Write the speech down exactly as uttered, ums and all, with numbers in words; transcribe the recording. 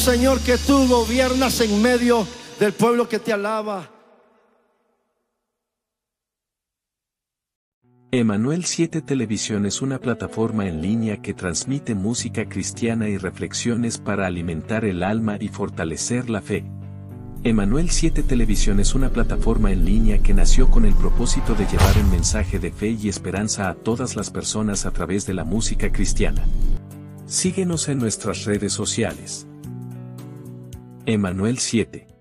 Señor, que tú gobiernas en medio del pueblo que te alaba. Emanuel siete Televisión es una plataforma en línea que transmite música cristiana y reflexiones para alimentar el alma y fortalecer la fe. Emanuel siete Televisión es una plataforma en línea que nació con el propósito de llevar un mensaje de fe y esperanza a todas las personas a través de la música cristiana. Síguenos en nuestras redes sociales. Emanuel siete.